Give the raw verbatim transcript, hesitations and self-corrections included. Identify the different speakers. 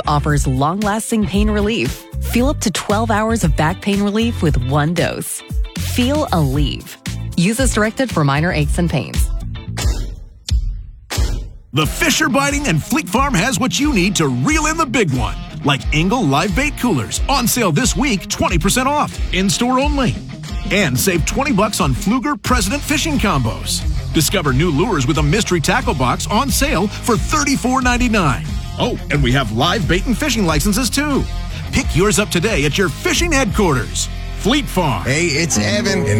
Speaker 1: offers long-lasting pain relief. Feel up to twelve hours of back pain relief with one dose. Feel Aleve. Use as directed for minor aches and pains.
Speaker 2: The Fisher Biting and Fleet Farm has what you need to reel in the big one. Like Engel live bait coolers, on sale this week, twenty percent off, in-store only. And save twenty bucks on Fluger President fishing combos. Discover new lures with a mystery tackle box on sale for thirty-four ninety-nine. Oh, and we have live bait and fishing licenses too. Pick yours up today at your fishing headquarters. Fleet Farm.
Speaker 3: Hey, it's Evan, and